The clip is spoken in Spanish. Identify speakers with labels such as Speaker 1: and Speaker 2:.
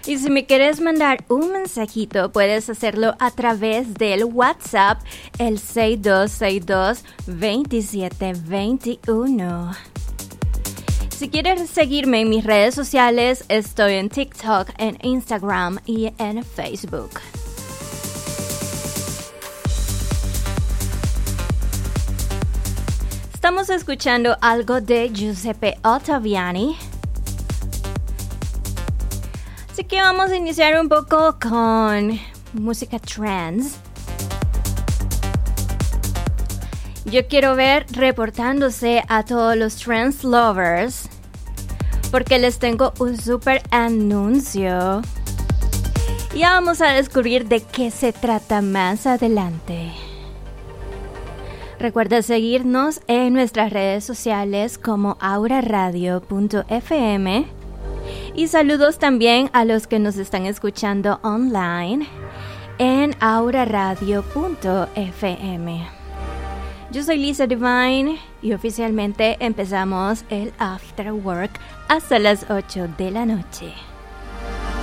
Speaker 1: Y si me quieres mandar un mensajito, puedes hacerlo a través del WhatsApp, el 6262-2721. Si quieres seguirme en mis redes sociales, estoy en TikTok, en Instagram y en Facebook. Estamos escuchando algo de Giuseppe Ottaviani. Así que vamos a iniciar un poco con música trance. Yo quiero ver reportándose a todos los trance lovers, porque les tengo un super anuncio. Y ya vamos a descubrir de qué se trata más adelante. Recuerda seguirnos en nuestras redes sociales como auraradio.fm. Y saludos también a los que nos están escuchando online en auraradio.fm. Yo soy Lisa Divine y oficialmente empezamos el After Work hasta las 8 de la noche.